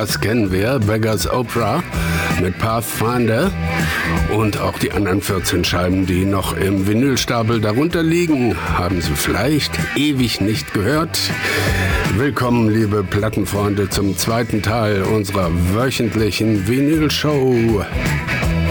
das kennen wir, Beggars Opera mit Pathfinder und auch die anderen 14 Scheiben, die noch im Vinylstapel darunter liegen, haben Sie vielleicht ewig nicht gehört. Willkommen, liebe Plattenfreunde, zum zweiten Teil unserer wöchentlichen Vinylshow.